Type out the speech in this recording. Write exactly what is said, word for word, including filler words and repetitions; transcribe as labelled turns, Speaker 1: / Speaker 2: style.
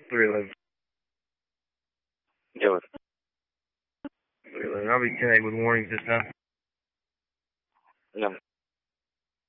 Speaker 1: three eleven.
Speaker 2: Do it.
Speaker 1: three eleven. I'll be ten eight with warnings this time.
Speaker 2: No.